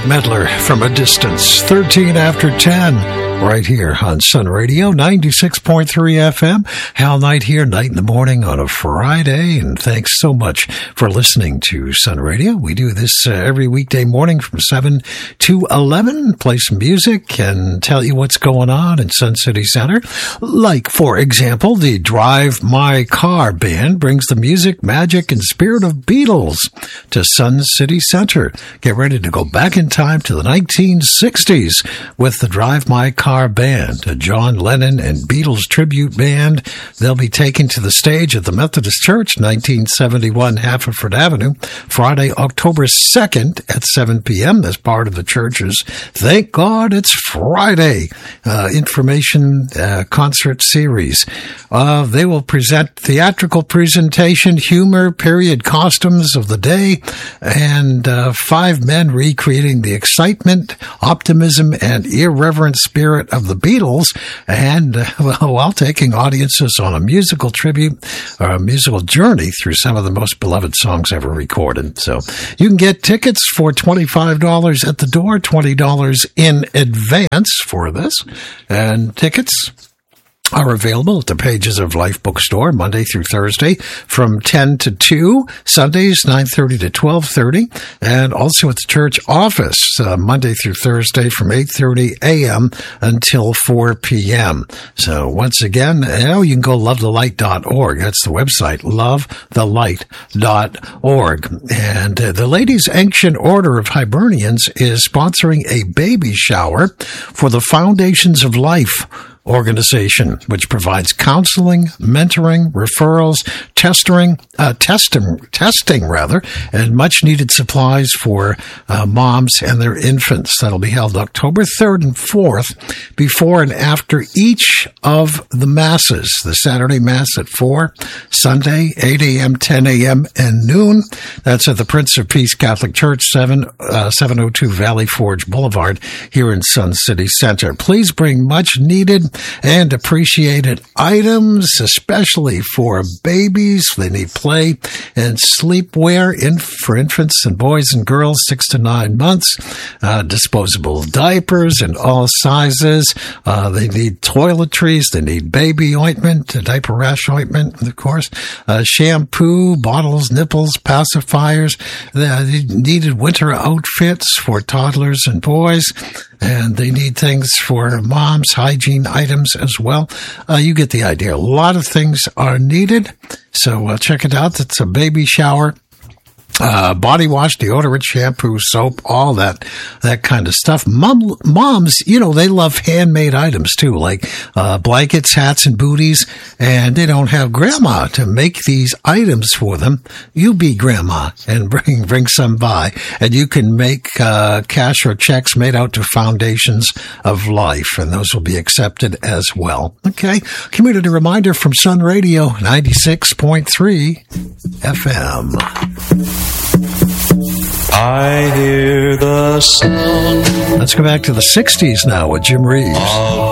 Meddler from a distance, 13 after 10, right here on Sun Radio, 96.3 FM. Hal Knight here, night in the morning on a Friday, and thanks so much for listening to Sun Radio. We do this every weekday morning from 7 to 11, play some music and tell you what's going on in Sun City Center. Like, for example, the Drive My Car Band brings the music, magic, and spirit of Beatles to Sun City Center. Get ready to go back in time to the 1960s with the Drive My Car Band, a John Lennon and Beatles tribute band. They'll be taken to the stage at the Methodist Church, 1971 Haverford Avenue, Friday, October 2nd at 7 p.m. as part of the church's Thank God It's Friday information concert series. They will present theatrical presentation, humor, period costumes of the day, and 5 men recreating the excitement, optimism, and irreverent spirit of the Beatles, and while taking audiences on a musical tribute or a musical journey through some of the most beloved songs ever recorded. So you can get tickets for $25 at the door, $20 in advance for this, and tickets are available at the Pages of Life bookstore Monday through Thursday from 10 to 2, Sundays 9:30 to 12:30, and also at the church office Monday through Thursday from 8:30 a.m. until 4 p.m. So once again, you can go lovethelight.org. That's the website, lovethelight.org. And the Ladies' Ancient Order of Hibernians is sponsoring a baby shower for the Foundations of Life organization, which provides counseling, mentoring, referrals, testing, and much needed supplies for moms and their infants. That'll be held October 3rd and 4th, before and after each of the masses. The Saturday Mass at 4, Sunday 8 a.m., 10 a.m., and noon. That's at the Prince of Peace Catholic Church, 702 Valley Forge Boulevard, here in Sun City Center. Please bring much needed and appreciated items, especially for babies. They need play and sleepwear for infants and boys and girls 6 to 9 months, disposable diapers in all sizes. They need toiletries. They need baby ointment, diaper rash ointment, of course, shampoo, bottles, nipples, pacifiers. They needed winter outfits for toddlers and boys. And they need things for moms, hygiene items as well. You get the idea. A lot of things are needed. So check it out. It's a baby shower. Body wash, deodorant, shampoo, soap, all that kind of stuff. Moms, they love handmade items too, like blankets, hats, and booties, and they don't have grandma to make these items for them. You be grandma and bring some by, and you can make cash or checks made out to Foundations of Life, and those will be accepted as well. Okay, community reminder from Sun Radio 96.3 FM. I hear the sound. Let's go back to the 60s now with Jim Reeves.